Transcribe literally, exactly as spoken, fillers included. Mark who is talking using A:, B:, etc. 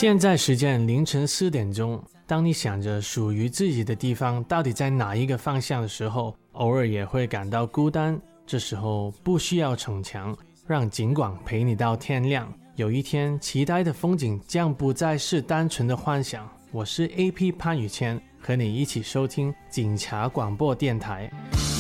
A: 现在时间凌晨四点钟，当你想着属于自己的地方到底在哪一个方向的时候，偶尔也会感到孤单。这时候不需要逞强，让警广陪你到天亮。有一天，期待的风景将不再是单纯的幻想。我是 A P 潘宇谦，和你一起收听警察广播电台。